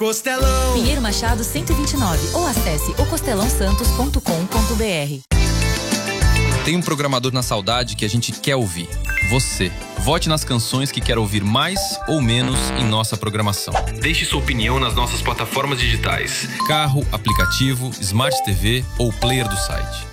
Costelão. Pinheiro Machado 129 ou acesse ocostelãosantos.com.br. Tem um programador na saudade que a gente quer ouvir. Você. Vote nas canções que quer ouvir mais ou menos em nossa programação. Deixe sua opinião nas nossas plataformas digitais: carro, aplicativo, Smart TV ou player do site.